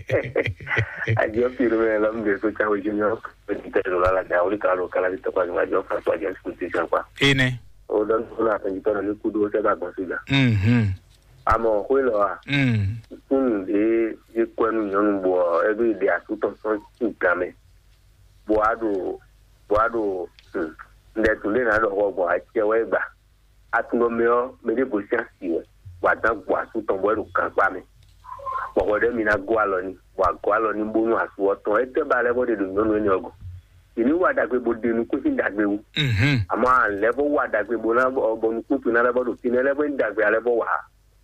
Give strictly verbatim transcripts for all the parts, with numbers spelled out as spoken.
Adio piru me la mbe so chawo junior petite la la da oli kalo kala vita kwa ngajo fa kwa just competition kwa ene o don la tan jito ni kudu se ba consider mhm amo kwelo a mm kun de je kwenu nyonu bo every day asuto so nkame bo ado bo ado nde tule na do bo a chewe gba atuno meo me de bo siansi wa dan bo asuto bo ru kan pa mi bo de mi na go alo ni wa go alo ni bonu asu oton e te ba le bo de do nyonu ni ogo ini wa dagbe bo de nu ku si dagbe wu mhm ama level wa dagbe bo na bo nu ku tu na level do tin level dagbe level wa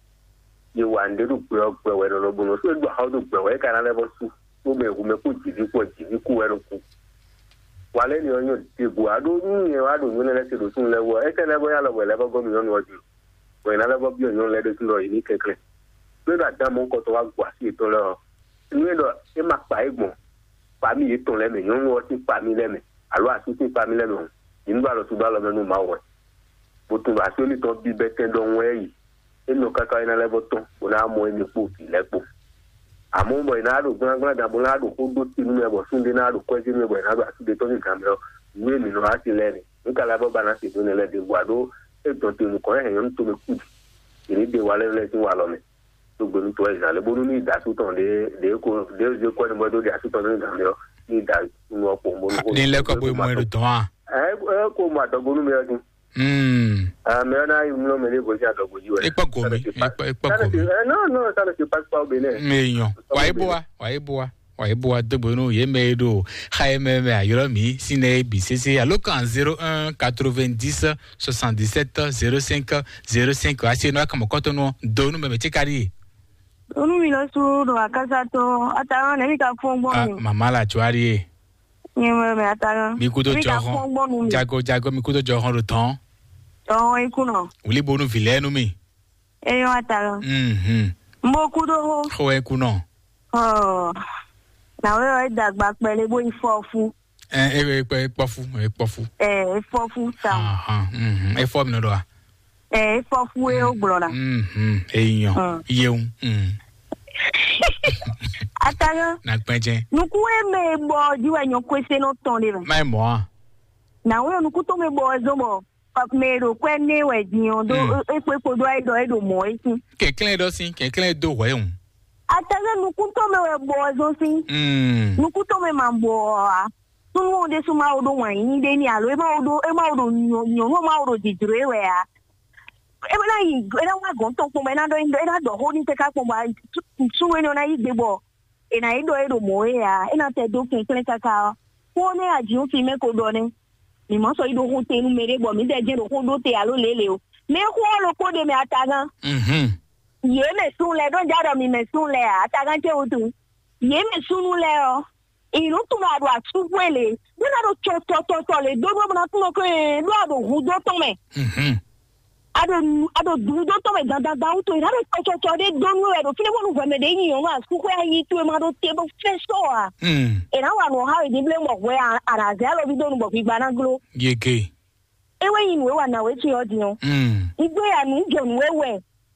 ye wa ndedu pe ogbe we no bo no so do how do pe we kana level su so me ku me ku ji ku ji ku we ro ku wale ni onyo ti bu ado ni e wa do ni le se do sun level e ke level ya lo we level go mi no oju we na level bi onyo le do ti lo ni kekere so da da mo ko to wa gba si to lo ni do e ma pa egbon pa mi eton le me yon wo ti pa mi le me alo asu ti pa mi le me ni ba lo tu ba lo me no ma wo bo tu ba so ni to bi beten do won yi eno kaka ina level ton bo na mo emi po ti lepo amo mo ina do gbon gbon da bo na do ko do ti nu me bo sun de na do ko ti me bo ina do asu de to ni kan me we mi no ati le ni nka la bo ba na ti do ne le de guado e to ti nu ko e yon to me ku ni de wale le ti wa lo me to gbe mi to e na le bo ni da su ton de de ko de je ko ni mo do de asu ton ni kan me ni da nu opo mo ni le ko bo mo ru ton a eh ko ma to gonu me odun mm ah me na yu no me le go ja do go ji we e pa go mi e pa go mi no no ça ne se passe pas au Bénin me yon wa e bo wa wa e bo wa wa e bo wa de bo no ye me do kha me me ayoro mi sine bi cc allo kan zéro un quatre-vingt-dix soixante-dix-sept zéro cinq zéro cinq asi no kama koto no do no me me tikari onu mi lo su do akasa to atara na mi ka fun gbon mi mama la chuari ni me me atara mi kudo johan jago jago mi kudo johan le temps oh ikuno uli bonu vile no mi e yo atara mhm mo kudo ho ho e kuno oh na we o dagba pele bo ifofu eh e pe pofu e pofu eh ifofu ta ah mhm e fo mi no do a eh ifofu e ogboro na mhm e yan yeun mhm atara na penje nuku e me bo ju enyo kwese no ton le mai mo na we nuku to me bo ezomo me ro kwe ni we dion do e pe po do ai do e do mo e sin ke klen do sin ke klen do we un atara nuku to me we bo ezo sin mm nuku to me mambo a tunu de suma odo wan yin de ni alo e ma odo e ma odo nyo nyo ma odo jijure we a e na yi e na wa gon to po me na do ndo e na do ho ni te ka po ma su we no na yi gbebo e na ido e do mo e a e na te do kin klen kaka ko ne aji o fi me ko do ni ni mo so ido ho te nu mere bo mi de je do ho do te alo lele o me ko lo ko de me atagan mhm ye me sun le don jaro mi me sun le atagan te o tu ye me sunu le o inu tu na do asuwele ni na do cho cho cho cho le do bo na tu ko e do do hu do to me mhm ado ado du do to me dan dan dan to ina do cho cho de do nu e do file wonu gwe me de yin yo ma su ko ayi tu e ma do te bo fe so a mm e na wa no ha e di blame mo we ara ze alo bi do nu bo fi gba na glo yeke e we yin we wa na we ti odi o mm igbe ya nu je nu we we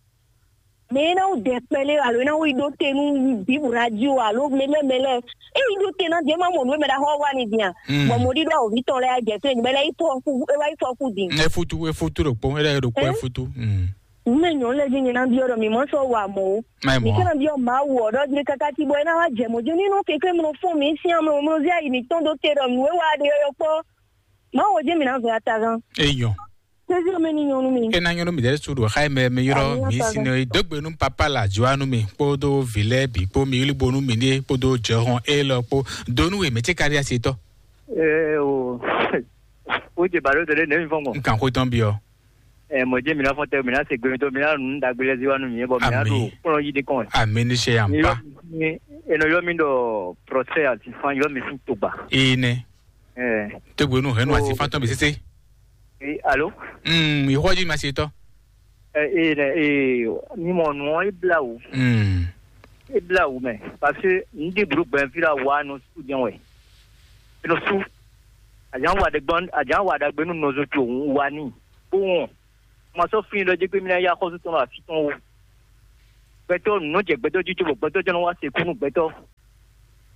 me na o de pele alo na we do te nu bi radio alo mele mele e do te na je ma mo we me da ho wa ni dia bo mo di do o vi to le aje te ni mele ipo fu e wa ipo fu din e futu e futu ro po e ro po e futu mm me nyo le jin na bi oro mi mo so wa mo mai mo mi kana bi o ma wo do ni kaka ti bo na wa je mo je ni no keke mo fun mi si am mo zi ayi ni ton do te ro mi we wa de yo po ma wo je mi na zo atagan e yon sezi me ni nyonu mi e na nyonu mi de su do khai me me yoro mi sino dogbe nu papa la joanu mi podo vile bi po mi li bonu mi ni podo johan e lo po donu we me che kari asito eh o o je baro de ne mi fongo nkan ko ton bi o eh mo je mi na fon te mi na se gbe to mi na nu dagbele ziwanu mi e bo mi na do poro yi de kon amen ni se ampa ni eno yo mi do procès ati fan yo mi sin to ba ine eh dogbe nu he nu ati fan ton bi sese eh allo mm mi hoji ma sito eh eh ni mo nu e bla o mm e bla o me parce que ndi groupe ben fira wa no studio we no su ajan wa de gbon ajan wa da gbe nu no zo tu wa ni bon mo so fin lo je pe mi na ya ko so ton afi ton o gbeto no je gbeto ju ju gbeto je no wa se kunu gbeto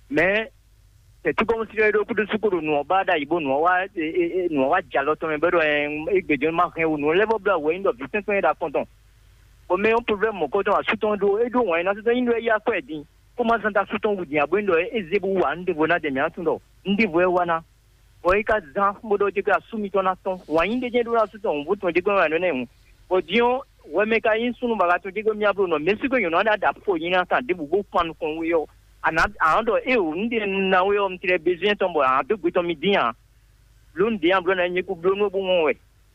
mais c'est tout comme si le coup de secours nous bas da ibo nous wa nous wa jalo to me bedo e gbejo ma kan nous level bla we ndo business point da konton o me un problème mo ko don asuton do e do won na so ndo e ya ko edin ko ma santa asuton wudi abo ndo e zebu wa ndi bona de mi atundo ndi bo e wana o e ka zan modo de ka sumi to na ton wa inde je do asuton bu to de go wa no ne o dion we me ka yin sunu ba ga to de go mi abo no me sigo yo no da da fo yin na kan de bu go pan kon we yo ana ando e o ndi na we o mtire besoin tombo a de buto mi dia lun dia blo na nyiku blo no bu won we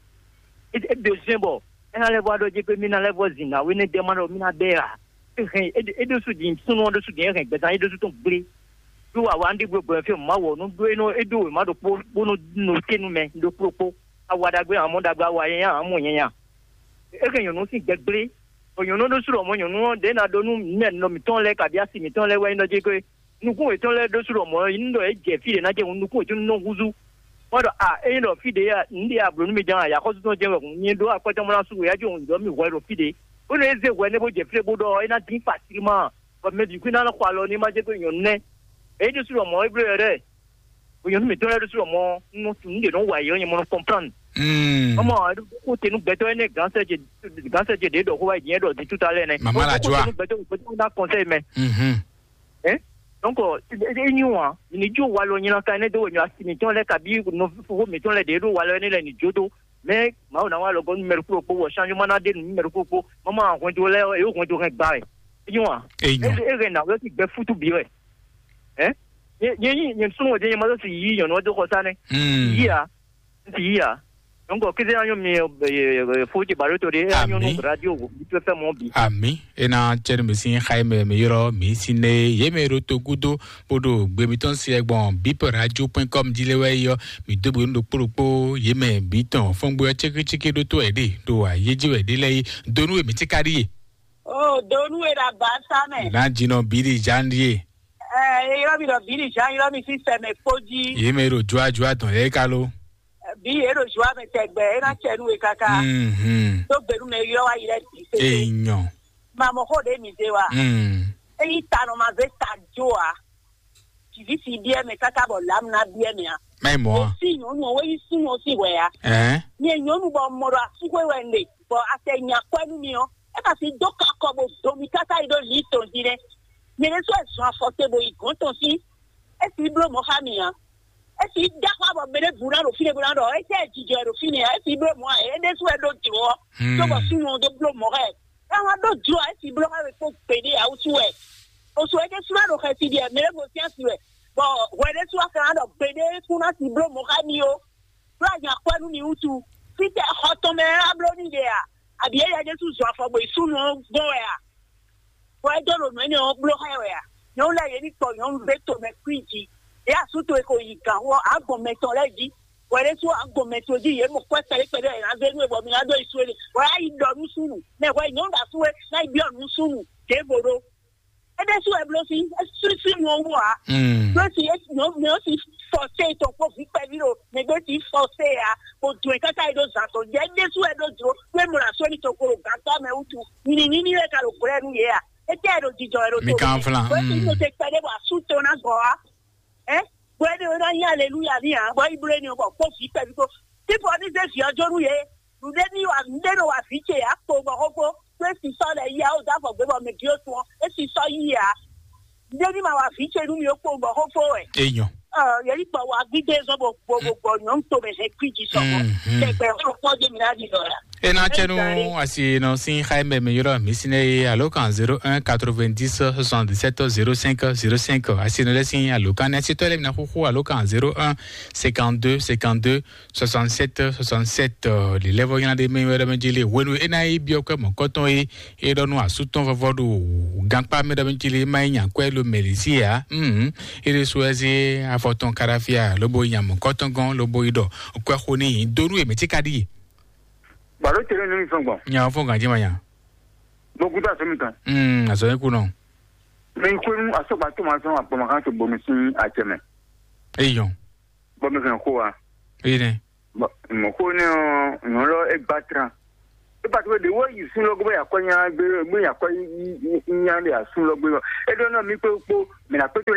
e besoin bo ena le bo do je pe mi na le bo zina we ne demando mi na bera e e do su din sunu do su din e gbe tan e do su ton gbre do wa wa ndi gbogbo fi ma wo no do no e do ma do po no no tenu me do propo awada gbe amon dagba wa yen amon yen ya e kan yo no si gbe oyon no do suro mo yon no de na do nu ne no mi ton le ka bia si mi ton le we no je ko nu ku e ton le do suro mo ndo e je fi de na je nu ku e no guzu o do a e no fi de ya ndi abro nu mi jan ya ko so je we ni do akoto mo na su ya jo ndo mi we ro fi de o le ze we ne bo je fi bo do e na din facilement ko me di ku na kwa lo ni ma je ko yon ne e do suro mo e bre re oyon mi ton le do suro mo no ndi no wa yo ni mo comprendre Mm. Maman, ko tenu beto ene ganse je ganse je de do ko wa yen do di tout à l'heure ne. Maman la joie. Beto beto na conseil mais. Mhm. Eh? Donc e ni wa, ni jo wa lo yin kan ne do nyo asimi ton le ka bi no fo mi ton le de do wa lo ne le ni jodo. Mais ma o na wa lo go numéro pro po changement na de numéro pro po. Maman ko do le e o ko do ren gba e. Ni wa. E nyo. E re na we ti gbe futu bi re. Eh? Ye ye ye sunu o de ye ma do si yi yo no do ko sa ne. Mm. Yi ya. Yi ya. Donc, qu'est-ce que tu faut que tu aies radio, tu peux faire mon bi. Ami, ena cher mesin Jaime Meyoro, misine yemero togudo bodo bebiton si egbon bip radio point com dilewe yo mi debu ndo poropo yeme biton fongbo cheke cheke do to ede do a yeji we dele donu e mi tikari. Oh, donu e da basa me. Na jino bidi jandie. Eh, iro mi do bidi jan, iro mi system e poji. Yemero jua jua ton e kalo. Bi ero jua me tegbe na chenu e kaka. Mhm. To beru me yo wa ile ti se. E nyon. Ma mo ho de mi de wa. Mhm. E ta no ma ve ta joa. Ti vi si bien me kaka bo lam na bien me a. Mai mo. Si no no we si no si we a. Eh? Ni nyo mu bo mo ra si we we nde. Bo atenya kwanu mi o. E ka si doka ko bo do mi kaka ido li ton dire. Ni le so e so aforte bo i gonton si. E si blo mo ha mi a. E si dakwa bo bere bura ro fine bura ro e se jijo ro fine e si blo mo e de so e do jo so bo si no do blo mo re e wa do jo e si blo ma ko pede a u suwe o so e de so ro ka ti dia mere mo si asiwe bo we de so ka do pede kuna si blo mo ka ni o ra ya kwa nu ni utu si te hoto me ablo ni dia abi e ya de su so afo bo isu no go ya wa do ro me ni o blo ha ya no la ye ni to yo beto me kwiji ya suto eko yika wo agbometo leji were so agbometo ji ye mo kwese le pede na be nu ebo mi na do isuele wa yi do nu sunu na wa nyon da suwe na bi onu sunu ke boro e de su e blosi e su si mo wa Mm. blosi e no no si force to ko fi pe biro me go si force ya o tu e kaka ido za to je de su e do jo we mo ra so ni to ko ga ta me utu ni ni ni le ka lo kure nu ye a e te ro jijo ro to Mi kan flan. we ti no te pede wa su to na go a eh bueno na ya hallelujah ni a boy bre ni o ko fi pe ko tipo ni se fi ojoru ye du de ni wa nde no wa fi che a ko bo ko pe si so le ya o da fo gbe bo me ki o tun e si so yi ya de ni ma wa fi che nu mi o ko bo ko fo e E nyon. ah ye ri pa wa gbide so bo bo bo nyon to be se kwiji so ko te pe o ko de mi na di do ya Ena chenu asi no sin Jaime Meyoro misine alokan zero un quatre-vingt-dix soixante-dix-sept zéro cinq zéro cinq asi no lesin alokan asi to le na khuku alokan zero un cinquante-deux cinquante-deux soixante-sept soixante-sept le levo yana de Meyoro menjili wenu ena i bioko mo koton e e donu asuton vovodu gangpa me da menjili mai nya kwelo melisia mhm ire suezi afoton karafia lobo nya mo koton gon lobo ido kwa khoni donu e metikadi baro tere ni songbon nya fo gan jima nya boku ta so mi kan mm aso e ku no me ko nu aso ba to ma so apo ma kan to bomi sin a cheme eyon bomi kan ko wa ire mo ko ni no lo e batra e ba to de wo yi sun lo gbo ya ko nya gbe gbe ya ko nya le asun lo gbe e do na mi pe po me na pe to le le ko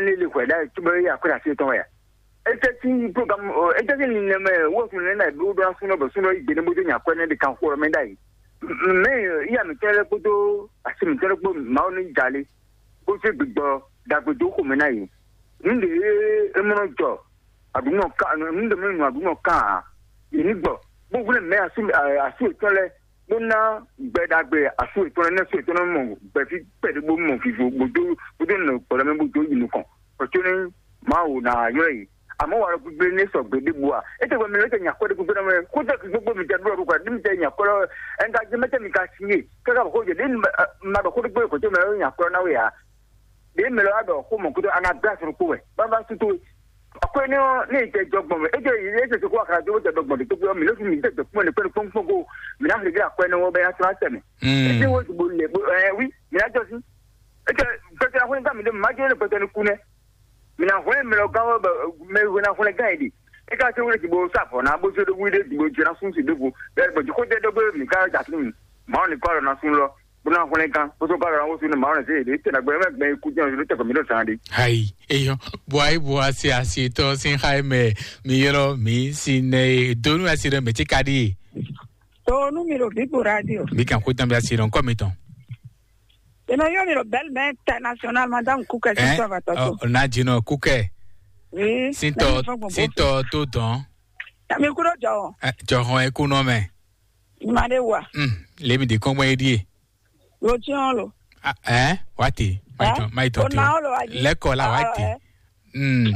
da tu be ya ko ya se ton ya ete ti program ete ti ni me wo fun na do do asun no be sun no igbe ni mo de nya ko ne de kan ko me dai me ya mi tele ko do asi mi tele ko ma oni jale ko se gbigbo da gbodo ko me na yi nde e mo no jo aduno ka nde me nu aduno ka ni gbo gbogbo le me asi asi tele bona gbedagbe asu itona na su itona mo be fi pede bo mo fi gbodo gbodo no pore me gbodo yi nu kan o tuni ma wo na yo yi amo wa gbe ni so gbede bo a e te gbe mi le te nya ko de gbodo na me ko te gbogbo mi je do ko dim te nya ko enga je mete mi ka si ka ka ko je din ma do ko de ko te me nya ko na we ya de me lo ado ko mo ko do ana bra so ko we ba ba su to akwe ni ni je jogbon me eje yi je se ko akara jo je jogbon to ko mi lo fi mi je jogbon ni pe pon pon go mi na le akwe ni wo be ya tra teme e wo ti bo le eh oui mi na jo si e je pe te akwe mi de ma je le pe te ni ku ne mi na ho mi lo ga me wo na ho le guide e ka se wo ti bo sa fo na bo se do wi de bo je na sun si de bo be bo ko je do go mi ka ja tin ma ni ko na sun lo bona ho le kan bo so ka ra wo sun ma na se de te na gbe me gbe ku je lo te ko mi lo san de hai eyo boy boy si asi to sin Jaime mi yero mi sine donu asire me tikadi to numero di radio mi kan ko tambi asire on komiton eno yo ni lo bel me international madame Kuke si to va to na jino Kuke oui sinto sinto to don mi kuro jo jo hon e ku no me ma de wa mm le mi de kon mo edie lo ti on lo eh wati maito maito leko la wati mm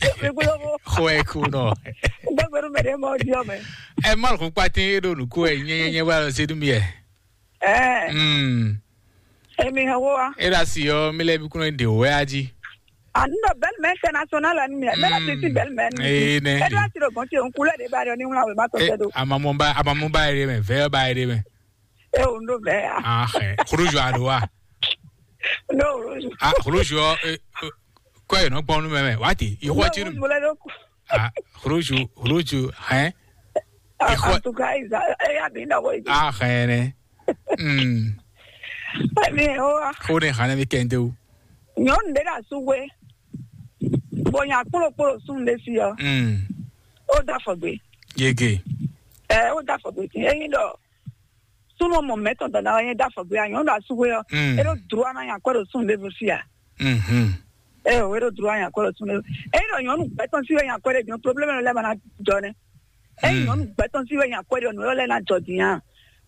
khoe ku no de beru me de mo dio me e mal ko pati do nu ko e yen yen wa se du mi e eh mm e mi hawa era si yo mi le bi kuno de we aji ando bel me international ani mi bel ti bel me eh ne e da ti ro bon ti on kula de ba ro ni won we ma to se do amamo ba amamo ba ere me ve ba ere me e o ndo be ah eh khuruju adowa no ah khuruju ko e no ponu me me wati i ho ti ah khuruju khuruju hein i ho to guys e ya bi na wo ah khene mm mi o ko de khana mi kende u nyon de da suwe bonya polo polo sun de si yo mm o da fogbe yege eh o da fogbe e yin do sunu mo meto da na yin da fogbe ayon da suwe yo e do droit na yan ko do sun de si ya mhm eh o do droit yan ko do sun de e do yon beton si yan ko de yon problème le bana jone e yon beton si yan ko de no le na jodian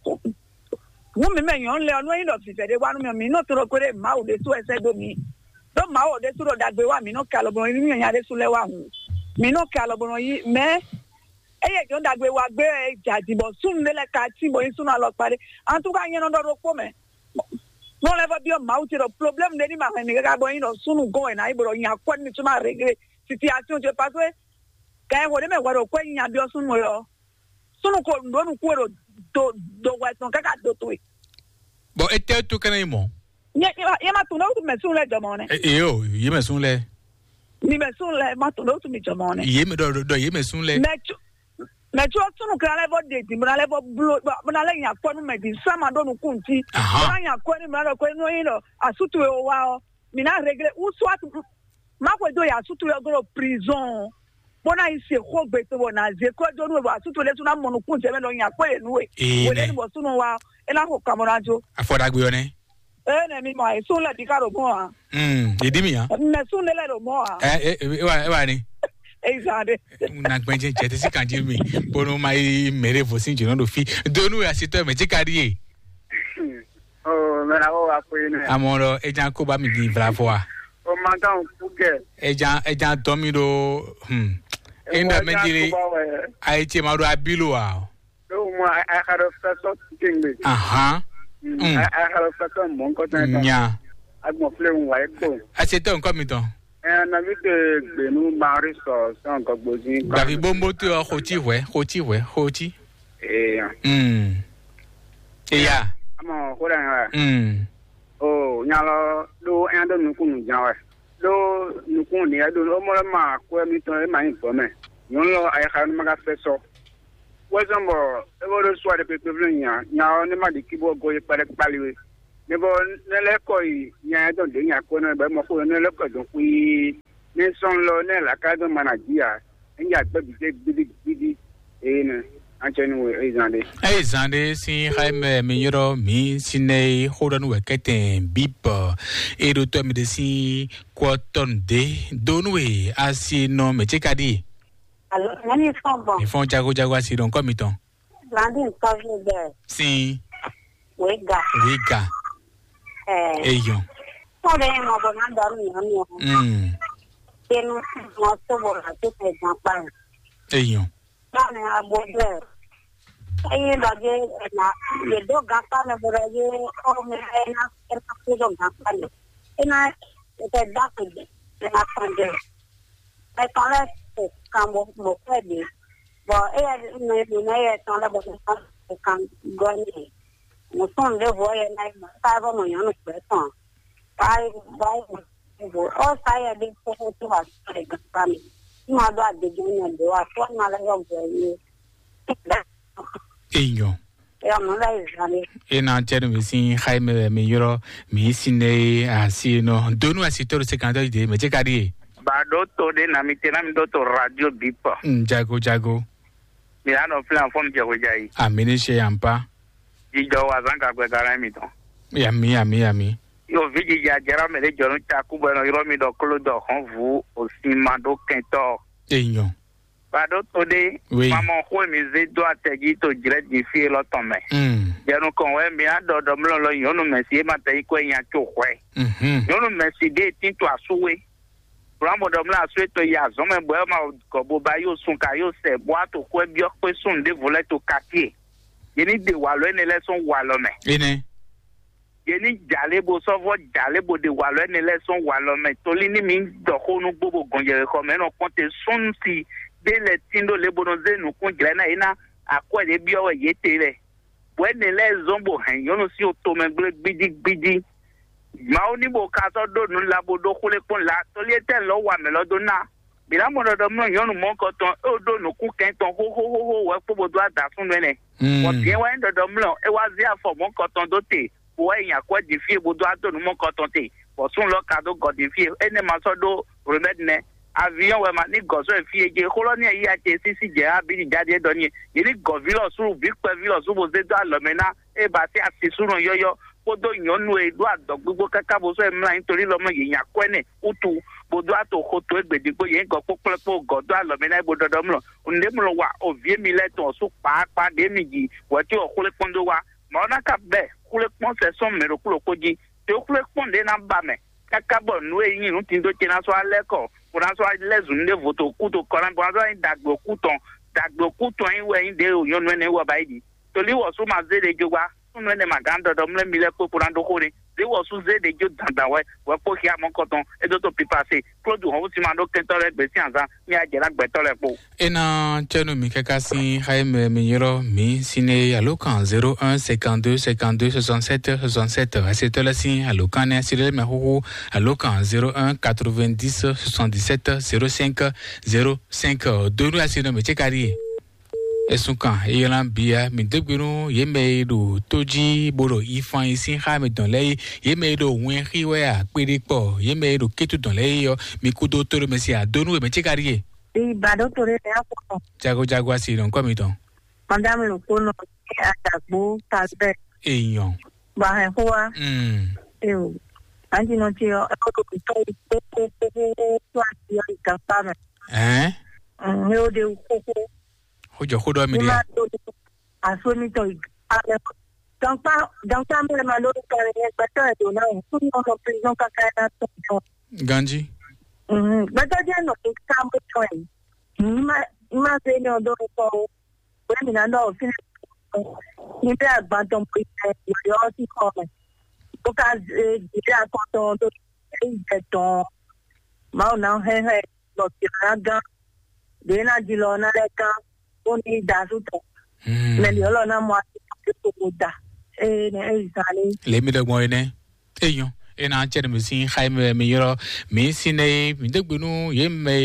wo me me yon le onu yin do fi fede wa nu mi no to ro ko de ma o de so ese do mi do ma o de turo dagbe wa mi no ka lo bon mi yan de sule wa hu mi no ka lo bon yi me eye jo dagbe wa gbe jaji bo sun le ka ti bo yin sun alo pare an tu ka yen no do ko me no le va bio ma o ti ro problem de ni ma ni ga bo yin no sunu go na ibro yin akwa ni tu ma regre situation je parce ka e wo de me wa ro ko yin abio sun mo yo sunu ko ndo nu ko ro do do wa ton ka ka do to bo ete tu kana imo ye ye ma tu no tu me sun le jamone e yo ye me sun le ni me sun le ma tu no tu mi jamone ye me do do ye me sun le me tu me tu sunu kra le bo de ti mo le bo blo mo na le yan ko nu me di sama do nu kunti mo yan ko ni mo na ko no yin no asutu e wa o mi na regre u swat ma ko do ya asutu e go prison bona ise ko gbe to bona ze ko do nu wa asutu le tuna mo nu kunti e me lo yan ko e nu e wo le ni bo sunu wa e la ko kamorajo afodagbe one eh na mi ma so la di karo mo a mm idi mi ya me so le le mo a eh e wa e wa ni exactly na gbenje je ti kan je mi bono mai mere vo sin je no do fi donu ya sito me ti kari e oh me na o apo ni amoro ejan ko ba mi di bravo a o ma kan Kuke ejan ejan to mi do hm enda me dire ai che ma do abilo a do mo I had a first thing me aha I had a first mon ko ta nya agmo flem wa eko a se to nko mi ton eh na mi de gbenu mari so so nko gboji Davi bombo ti o khoti we khoti we khoti eh mm e ya amo ko dan mm oh nyalo do en do nukun janwa do nukun ni do o mo ma ko mi ton e ma info me yon lo ay xan ma ga feso wazambo e bo do swade pe pe nya nya ne ma di kibo go e pare paliwe ne bo ne le ko yi nya do de nya ko ne ba mo ko ne le ko do ku mais son là la cadre managia il y a pas de bidi bidi et Anthony Ezande. Ezande si Jaime Miyoro mi sine hodan wekete bip et de toi me si quaton de donwe asi no mechekadi. Alors, nani fombo. Ils font jago jago asi donc comme iton. Landi nkaje de. Si. Wega. Wega. Eh. Eyon. Pode mo bona dormi ami. Hmm. Tenu mo so bona te pe jampa. Eyon. Bane abode. Aye lage na ye do gapa na bora ye o me na na ku do gapa ne. Ina te da ku de na pande. Ai pala kambo mo pede. Bo e me me e ton la bo kan goni. Mo son le bo e na ta bo mo yo no peton. Pai bai bo o sai de ko to ha re gapa mi. Ma do de jona do a to na la yo bo ye. Eyon. Ya mo la izane. Ena tere mi si Jaime Miyoro mi sine asi no donu asi toro sekando de mechekadi. Ba do to de na mi tena mi do to radio bipa. Jago jago. Mi ano plan form jago jai. Amini she ampa. Ijo wa zanga gbe gara mi ton. Yami yami yami. Yo viji ya jera me le jonu ta ku bo no iro mi do klo do hon vu o si ma do kento. Eyon. Ba do to de maman ko mi ze do ategi to jire di fi lo ton me. Mm. Jenu kon we mi ado do mlo lo yonu me si ma te ko yan cho kwe. Mhm. Yonu me si de tin to asuwe. Bramo do mla asuwe to ya zo me bo ma ko bo ba yo sun ka yo se bo ato ko bi o pe sun de volet to katie. Yeni de walo ene le son walo me. Ene. Yeni jale bo so vo jale bo de walo ene le son walo me. Toli ni mi do ko nu bobo gonje ko me no konte sun si de le tindo le bono ze nu kun jira na ina akwa de bi o ye tele. Bo ene le zombo hen yo no si o to me gbe gbidi gbidi. Ma oni bo ka so do nu la bo do kule pon la toli ete lo wa me lo do na. Bila mo do mo yo nu mo ko ton o do nu ku ken ton ho ho ho ho we po bo do ada fun ne. Wo bien wa ndo do mo e wa zi afo mo ko ton do te. Bo eyan ko di fi bo do ado nu mo ko ton te. Bo sun lo ka do god di fi ene ma so do remedy ne. Avion we ma ni gozo fi eje koloni yi a te sisi je abi jade do ni. Ni govilo suru bi pe vilo su bo ze do alomena e ba ti asisuru yoyo. Podo nyonu e do adogbo kaka bo so e mla nítorí lomo yeyan kwene utu bodo ato koto egbedigbo yen go poplepo godo alomena e bodo domlo unde mlo wa ovie mi leton so pa pa de miji wati o kule pondo wa ma ona ka be kule pon se son mero kulo koji te kule ponde na ba me kaka bo nu e yin nu tin do chena so aleko pona so lezun de voto kuto koran bo so dagbo kuton dagbo kuton yin we yin de o yonu ne wa baidi toli wo so ma zede jogwa no ne maganda do mle mile ko purando ko ni de wo su ze de jo danda we we ko ki amon koton e do to pipase produit ho ti ma do kentore gbe si anza mi a jera gbe tore po Ena chenu mi kaka si Jaime Miyoro mi sine alokan zéro un cinquante-deux cinquante-deux soixante-sept soixante-sept asetela si alokan ne sire me ho alokan zéro un quatre-vingt-dix soixante-dix-sept zéro cinq zéro cinq donu asino me chekari Esukan eyalan bia mi degbenu yemedo toji boro ifan isin ha mi don lei yemedo wen riwe a pere po yemedo ketu don lei yo mi kudo toro me si adonu me chekari Di bado tore te apo. jago jago asi don ko mi don Mandam lo kono atagbo tasbe. eyan Ba he hoa. mm Eu. Anji no ti o ko to to to to to ati o ikapa. eh Mm, eu de ko ko hojo hodo mi dia asoni to donc pas donc pas me malo to e bata do na tu no no prison ka ka to ganji mm bata je no exam to ni ma ma se no do ko we na no fi ni be agba to pe yo si ko ko ka di a ko to to e to ma na he he lo ti ga de na di lo na le ka oni dazuto le liolo na mo ko da e ne e sale le mi de mo ene eyan ena chere mi sin Jaime Miyoro mi sine mi degbenu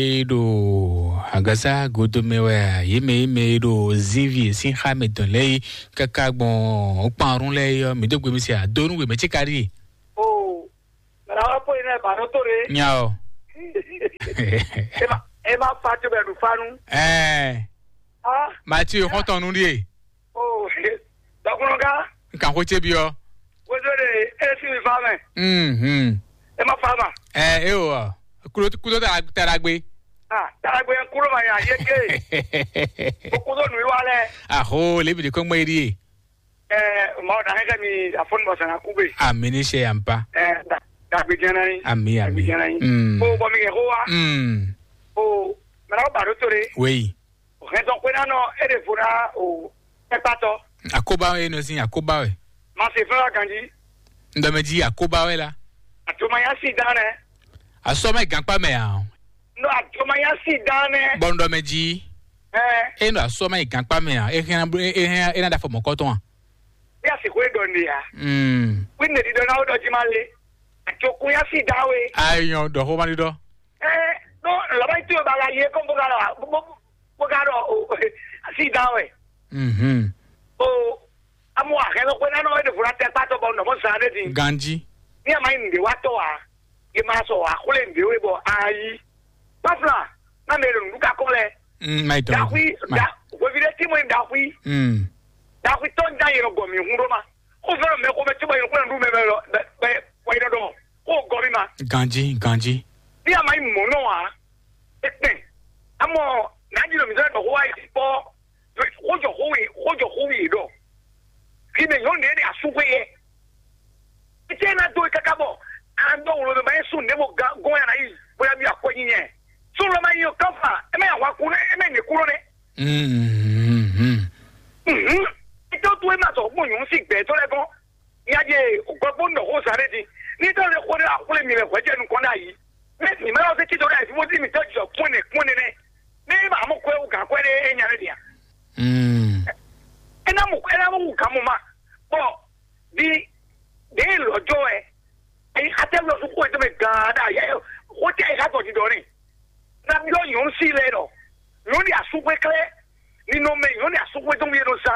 yemedo agasa godo mewa yeme medo zivi sin Jaime don lei kaka gbon o parun lei mi degbe mi si adonu we me chekari oh na apo ina ba no tore nyao Ema ema fatu be du fanu. Eh. Ah. Mathieu konton nou die. Oh. Dakunoga. Kan ko che bi o. Wozore esi mi fama. Mhm. Ema fama. Eh, e o. Kulo kulo ta taragbe. Ah, taragbe kulo ma ya yeke. Okudo nu wale. Ah ho, le bi de ko mo iri. Eh, ma da hega mi afon bo sana kube. Amini she ampa. Eh, da da bi janai. Ami ami. Mm. Oh, bo mi ke hoa. Mm. Oh, mera ba ro tore. Oui. O hedo kwena no ere fura o epato. Akoba we no sin akoba we. Ma se fa kanji. Ndo me ji akoba we la. Atoma ya si dane. Aso me ganpa me a. No, atoma ya si dane. Bondo me ji. Eh. E no aso me ganpa me a. E hen e e na da fo mo koton a. Ya si kwe dondi ya. Mm. Winde di dona odo jimale. Atokun ya si dawe. Ayon do ho mani do. Eh, no, la ba itu ba la ye ko bo gara. Bo gara o si dawe. Mhm. O amu a helo kwena no ede fura te pato bo no mo sare din. Ganji. Ni ama ndi wato wa. Ge ma so wa kule ndi we bo ayi. Pafla, na me lu nduka kole. Mm, mai to. Da hui, da, wo vile timo nda hui. Mm. Da hui ton da yero go mi hunroma. Ko vero me ko me timo yero ko ndu me be be wa ina do. Ko gori ma. Ganji, ganji. Ni ama mo no wa. Ete. Amo na jilo mi zero ko wa ipo. Ko jo hui, ko jo hui do. Kine yo ne ni asukwe ye. Ite na do kakabo. Ando lo de mai sun nebo go ya na yi. Bo ya bi akwanyi nye. Sun lo mai yo kafa. E me wa ku ne, e me ni kuro ne. Mhm. Mhm. Ito tu e ma so mo yun si gbe to le gan. Ya je ogbo ndo ho sare di. Ni to le ko re akule mi le ko je nu kon da yi. Me ni me lo se ti to da yi mo di mi to jo kun ne kun ne. Ni ba mo ko e u ga ko re enya re dia. Mm. Ena mo ena mo ka mo ma. Bo di de lo jo e. Ai ate lo su ko e to me ga da ya. O te ga to di do ni. Na mi lo yun si le do. Lo ni asukwe kle. Ni no me yo ni asukwe to mi no sa.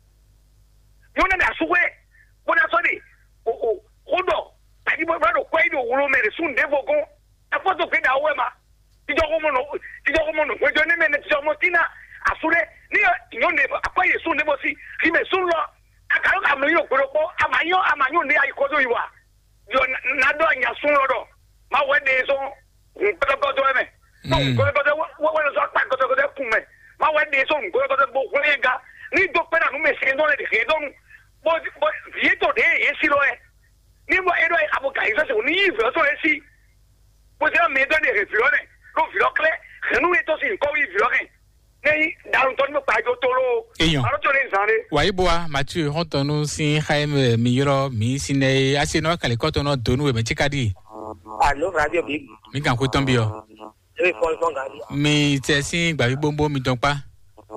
Yo ni asukwe. Bo na so ni. O o odo. Ani bo bro ko ido wo me sun de vogon. A foto ke da we ma. Ti jo ko mo no, ti jo ko mo no. Ko jo ni me ne ti jo mo tina. Asure ni yo ne akwaye sun ne bo si. Ki me sun lo. Akaro ka mo yo goropo. Amayo amayo ni ai ko do iwa. Yo na do anya sun lo do. Ma we de so. Ko ko do me. No, ko ko do wo wo so pa ko ko do ku me. Ma we de so ko ko do bo ko lenga. Ni do pera no me se no le de do. Bo bo vieto de esi lo e. Ni mo edo e abo kai so ni ife so esi. Bo se me do de refione. Lo filo kle. Khenu e to si ko wi filo ken. Nei daru to mo pa jo to lo. Aro to le sare. Wa iboa Mathieu hontonu sin Jaime Miyoro mi sine asino kale koto no donu e me chikadi. Allo radio big. Mi kan ko ton bi o. E ko ko ngadi. Mi te sin gba bi bombo mi ton pa.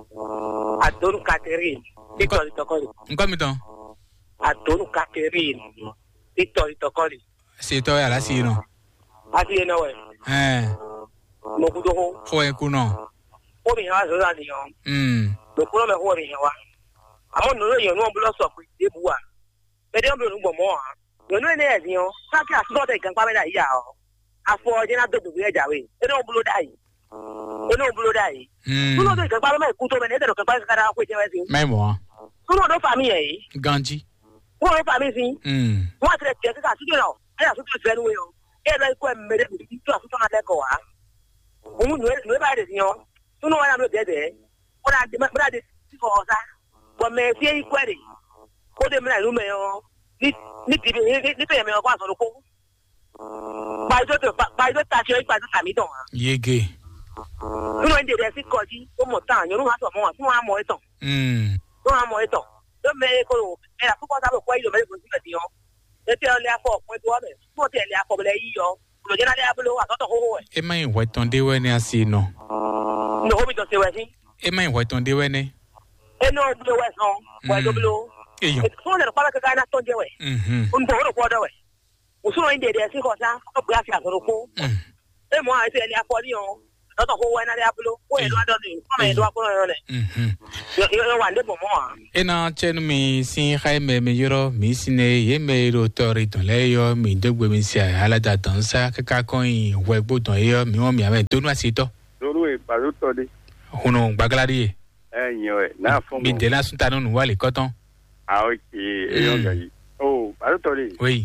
Adonu Catherine. Ito ito ko. Nko mi ton. Adonu Catherine. Ito ito ko. Se to ya la si no. Ati eno we. Eh. Mo ku do ho. Fo e ku no. O mi ha so la ni yo. Mm. Mo ku me ho ri wa. Amo no yo no bulo so pe e bu wa. Be de o bulo gbo mo ha. Yo no ne e ni yo. Sa ki aso de kan pa me da ya o. Afo je na do do e ja we. E no bulo dai. E no bulo dai. Mm. Bulo de kan pa me ku to me ne de kan pa ka da ko je we si. Mai mo. Bulo do fa mi e. Ganji. Bulo fa mi si. Mm. Wa tre ke ka su de no. E ya su de fe no we o. E la ko me de ti to asu to na de ko wa. Omu no no ba de si yo. Tu no wa na me de de. O na de me na de ti ko sa. Bo me fi e kwere. Ko de me na lu me yo. Ni ni ti ni ni pe me ko aso lo ko. Ba jo to ba jo ta se ba ta mi don. Yege. Tu no de de si ko ji o mo ta yo nu ha so mo wa tu wa mo e ton. Mm. Tu wa mo e ton. Do me ko e la ko ta lo ko ido me ko si me ti yo. E te le afọ ko do me. Mo te le afọ le yi yo. Lo je na le abulo wa to ho ho. E mai wa ton de we ni asino. No ho mi to se we si. E mai wa ton de we ni. E no do we so. Wa do bulo. E yo. E so le pa ka na ton de we. Mhm. Un do ro ko do we. O so inde de si ko sa ko bra fi asoro ko. Mm. E mo a se le afọ ni yo. lọ́tọ̀ kó wá iná dé abúlé ó yẹ lọ́dọ̀ ní ọmọ yẹn lọ́wọ́ kúrò yẹn lẹ̀ yọ wà ní bọ̀mọ́ wa. ina chenu mi sin jaime mi yoro mi sine ye me ro tori ton le yo mi dogbe mi si ala da tan sa kaka kon we gbodon yo mi won mi ame tonu asito lórí ìpàdé tọ́lé. hunu gbagladi e ẹ̀yìn ẹ̀ náà fún mi de la sunta nunu wale koton àwọn kì í èèyàn gà yìí. o ìpàdé tọ́lé. oui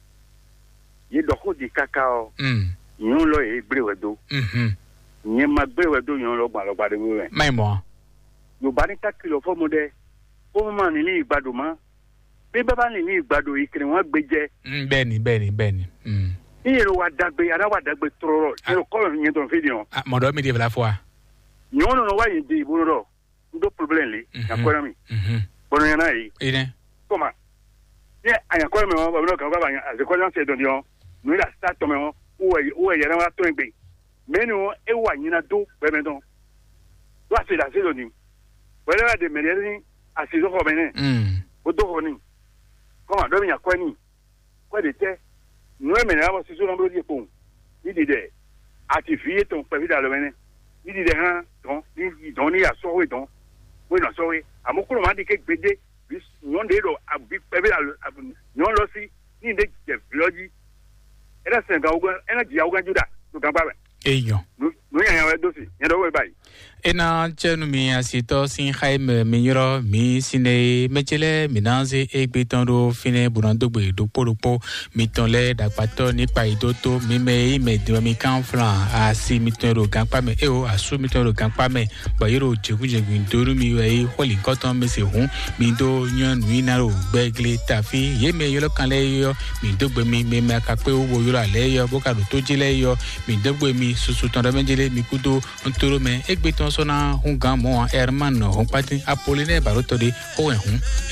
yìí dọ̀kọ́ di kaka ọ. mm yìí ń lọ yìí gbéwẹ̀ do. mhm yìí máa gbéwẹ̀ do yìí ń lọ gbàlọ́ gbàdé wíwẹ̀. mai mo yorùbá ní ká kìlọ̀ fọ́mọ dẹ ó máa ní ní ìgbàdo mọ́ bí bẹ́ẹ̀ bá ní ní ìgbàdo ìkìrì wọn gbé jẹ. mm bẹ́ẹ̀ni bẹ́ẹ̀ni bẹ́ẹ̀ni mm ní yẹrẹ wa dàgbé ara wa dàgbé tọrọ yẹrẹ kọ́ yẹn tó ń fi dìyàn. ah modo mi de bla fois yìí nínú wáyé di ìbúrò rọ n tó problème lé àkọ́rẹ́ mi mhm bọ́dọ̀ yẹn náà yìí. ine kọ́mà ní àyànkọ́rẹ́ mi wọn bàbá náà kàn bàbá yẹn àzẹkọ́rẹ́ ṣe dọ̀dọ̀ yẹn nù ilà sá tọ́mẹ wọn wọ́n yẹrẹ wọn tó ń gbé mẹ́ni wọn ẹ wà yín náà tó bẹ́ẹ̀ mẹ́tọ́ wọ́n àti ìdásí lónìí wọ́n yẹrẹ de mẹ́rẹ́ ní àṣìṣọ́kọ̀ mẹ́nẹ́ mm o tó kọ́ ni kọ́mà dọ́bí yàn kọ́ ni kọ́ de tẹ́ nù ẹ̀ mẹ́rẹ́ wọn sísú náà lórí epo nídìí dẹ̀ àti fìyé tó ń pẹ́ fídà lọ mẹ́nẹ́ nídìí dẹ̀ hàn tán ní ìdán ní àsọ́wé tán wọ́n ìnà sọ́wé àmọ́ kúrò máa di ké gbédé yọ̀n de lọ àbí pẹ́ fídà yọ̀n lọ sí ní ìdè jẹ̀ fìlọ́jì ẹ̀rẹ́ sẹ̀ǹkà ogun ẹ̀rẹ́ jìyà ogun júdà tó kàn pàrẹ̀ eyan nù yàn yàn wẹ́ dọ́sì yẹn dọ́wọ́ báyìí. ina chenu mi asito sin jaime mi yoro mi sine mechele minanze egbe ton ro fine burandogbe do poropo mi ton le dagbato nípa idoto mi me ime de mi kan flan asi mi ton ro gan pa me e o asu mi ton ro gan pa me ba yoro jegunjegun doru mi we holi koton mi se hun mi do yan nu ina ro gbegle tafi ye me yolo kan le yo mi dogbe mi me ma ka pe owo yoro ale yo boka do to jile yo mi dogbe mi susu ton ro menjele mi kudo ntoro me egbe ton sona hun gan mo hermano hun pati apoline baroto de ho hun